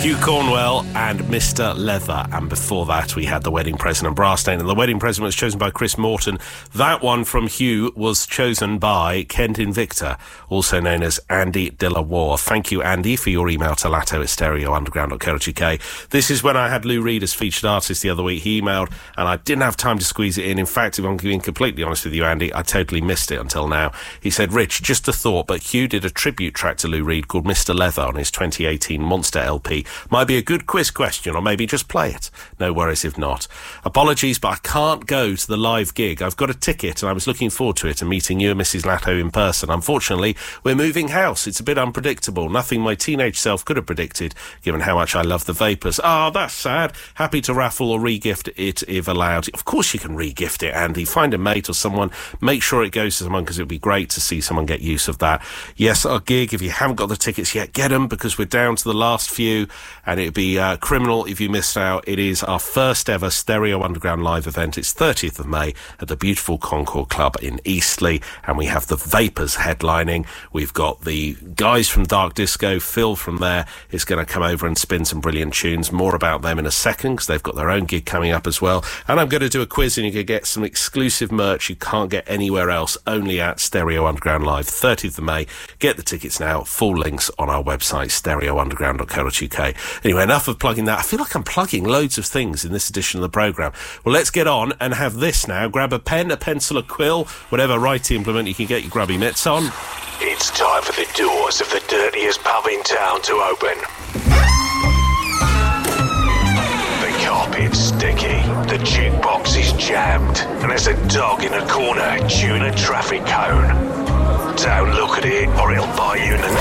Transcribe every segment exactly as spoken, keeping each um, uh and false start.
Hugh Cornwell and Mister Leather. And before that, we had The Wedding Present and Brass Stain. And The Wedding Present was chosen by Chris Morton. That one from Hugh was chosen by Kent Invicta, also known as Andy De La Warr. Thank you, Andy, for your email to latto at stereo underground dot co dot uk. This is when I had Lou Reed as featured artist the other week. He emailed, and I didn't have time to squeeze it in. In fact, if I'm being completely honest with you, Andy, I totally missed it until now. He said, Rich, just a thought, but Hugh did a tribute track to Lou Reed called Mister Leather on his twenty eighteen Monster L P. Might be a good quiz question, or maybe just play it. No worries if not. Apologies, but I can't go to the live gig. I've got a ticket, and I was looking forward to it and meeting you and Missus Latto in person. Unfortunately, we're moving house. It's a bit unpredictable. Nothing my teenage self could have predicted, given how much I love the Vapors. Ah, oh, that's sad. Happy to raffle or re-gift it if allowed. Of course you can re-gift it, Andy. Find a mate or someone. Make sure it goes to someone, because it would be great to see someone get use of that. Yes, our gig, if you haven't got the tickets yet, get them, because we're down to the last few, and it'd be uh, criminal if you missed out. It is our first ever Stereo Underground live event. It's thirtieth of May at the beautiful Concord Club in Eastleigh, and we have the Vapors headlining. We've got the guys from Dark Disco. Phil from there is going to come over and spin some brilliant tunes. More about them in a second, because they've got their own gig coming up as well. And I'm going to do a quiz, and you can get some exclusive merch you can't get anywhere else, only at Stereo Underground Live, thirtieth of May. Get the tickets now. Full links on our website, stereo underground dot co dot uk. Anyway, enough of plugging that. I feel like I'm plugging loads of things in this edition of the programme. Well, let's get on and have this now. Grab a pen, a pencil, a quill, whatever writing implement you can get your grubby mitts on. It's time for the doors of the dirtiest pub in town to open. The carpet's sticky, the jukebox is jammed, and there's a dog in a corner chewing a traffic cone. Don't look at it, or it'll bite you in the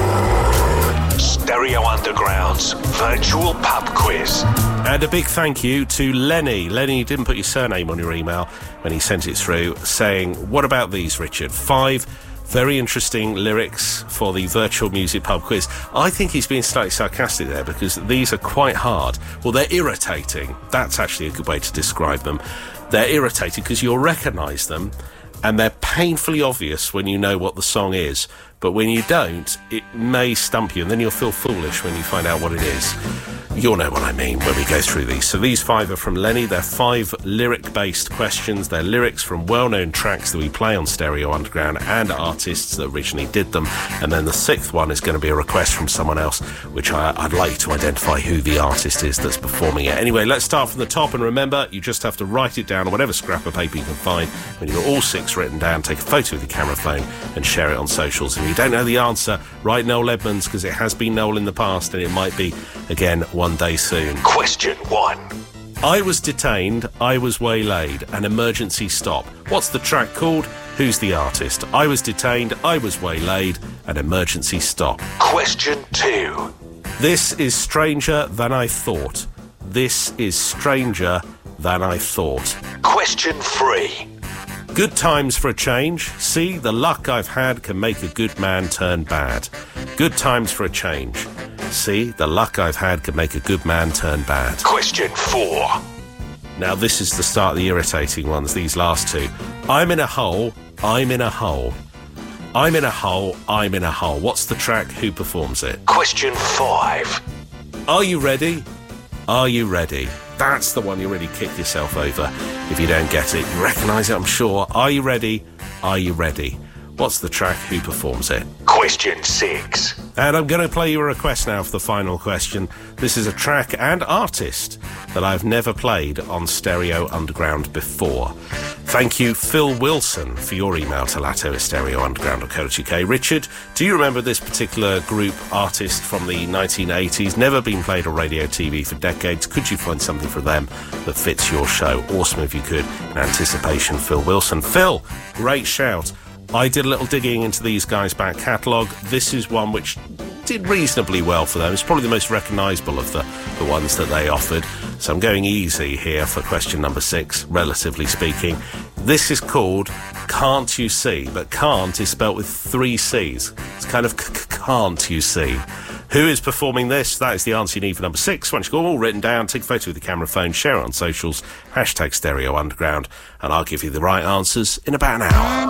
neck. Stereo Underground's virtual pub quiz. And a big thank you to Lenny. Lenny didn't put your surname on your email when he sent it through, saying, what about these, Richard? Five very interesting lyrics for the virtual music pub quiz. I think he's being slightly sarcastic there, because these are quite hard. Well, they're irritating. That's actually a good way to describe them. They're irritating because you'll recognise them, and they're painfully obvious when you know what the song is. But when you don't, it may stump you, and then you'll feel foolish when you find out what it is. You'll know what I mean when we go through these. So these five are from Lenny. They're five lyric-based questions. They're lyrics from well-known tracks that we play on Stereo Underground and artists that originally did them. And then the sixth one is going to be a request from someone else, which I, I'd like you to identify who the artist is that's performing it. Anyway, let's start from the top. And remember, you just have to write it down on whatever scrap of paper you can find. When you've got all six written down, take a photo with your camera phone and share it on socials. And if you don't know the answer, write Noel Edmonds, because it has been Noel in the past, and it might be again one day soon. Question one. I was detained, I was waylaid, an emergency stop. What's the track called? Who's the artist? I was detained, I was waylaid, an emergency stop. Question two. This is stranger than I thought. This is stranger than I thought. Question three. Good times for a change. See, the luck I've had can make a good man turn bad. Good times for a change. See, the luck I've had can make a good man turn bad. Question four. Now, this is the start of the irritating ones, these last two. I'm in a hole, I'm in a hole. I'm in a hole, I'm in a hole. What's the track? Who performs it? Question five. Are you ready? Are you ready? That's the one you really kick yourself over if you don't get it. You recognise it, I'm sure. Are you ready? Are you ready? What's the track? Who performs it? Question six. And I'm going to play you a request now for the final question. This is a track and artist that I've never played on Stereo Underground before. Thank you, Phil Wilson, for your email to latto at stereo underground dot co dot uk. Richard, do you remember this particular group artist from the nineteen eighties? Never been played on radio T V for decades. Could you find something for them that fits your show? Awesome if you could. In anticipation, Phil Wilson. Phil, great shout. I did a little digging into these guys' back catalogue. This is one which did reasonably well for them. It's probably the most recognisable of the, the ones that they offered. So I'm going easy here for question number six, relatively speaking. This is called Can't You See? But can't is spelt with three C's. It's kind of can't you see? Who is performing this? That is the answer you need for number six. Once you've got all written down, take a photo with the camera phone, share it on socials, hashtag Stereo Underground, and I'll give you the right answers in about an hour.